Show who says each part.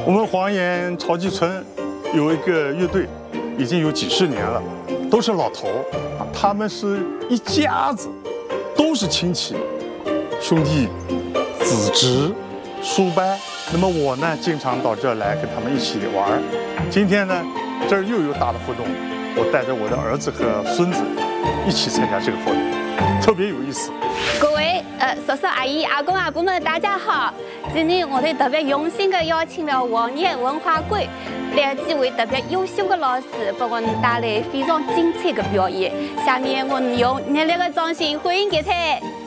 Speaker 1: 我们黄岩曹集村有一个乐队，已经有几十年了，都是老头啊，他们是一家子，都是亲戚、兄弟、子侄、叔伯。那么我呢，经常到这儿来跟他们一起玩。今天呢，这儿又有大的活动，我带着我的儿子和孙子一起参加这个活动，特别有意思。
Speaker 2: 各位叔叔阿姨、阿公阿婆们，大家好！今天我哋特别用心的邀请了黄岩文化馆来几位特别优秀的老师，给我们带来非常精彩的表演。下面我们用热烈的掌声欢迎给他。